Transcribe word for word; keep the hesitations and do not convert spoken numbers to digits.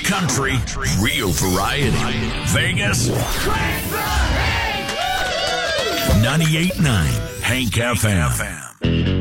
country, real variety. Vegas, ninety-eight point nine Hank F M.